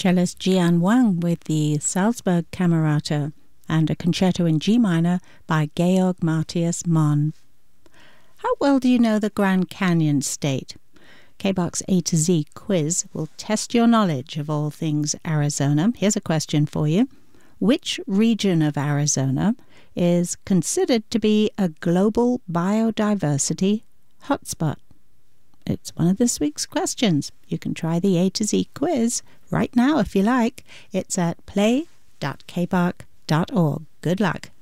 cellist Jian Wang with the Salzburg Camerata and a concerto in G minor by Georg Matthias Monn. How well do you know the Grand Canyon State? K-Box A to Z quiz will test your knowledge of all things Arizona. Here's a question for you. Which region of Arizona is considered to be a global biodiversity hotspot? It's one of this week's questions. You can try the A to Z quiz right now if you like. It's at play.kbach.org. Good luck.